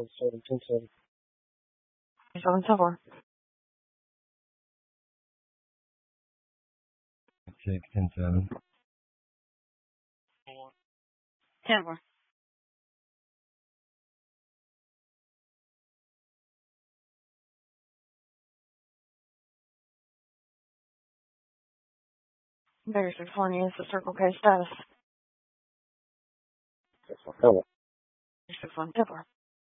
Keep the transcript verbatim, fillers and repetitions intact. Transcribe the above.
seven, ten, seven. seven, ten, four. Six, ten, seven. ten, four. Better six one is the Circle K status. Six one, hello. six one, ten, four.